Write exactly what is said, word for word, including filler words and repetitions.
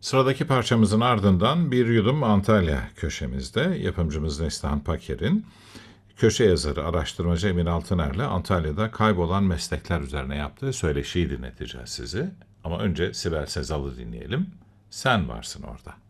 Sıradaki parçamızın ardından Bir Yudum Antalya köşemizde yapımcımız Neslihan Paker'in, köşe yazarı, araştırmacı Emin Altıner'le Antalya'da kaybolan meslekler üzerine yaptığı söyleşiyi dinleteceğiz sizi. Ama önce Sibel Sezal'ı dinleyelim. Sen varsın orada.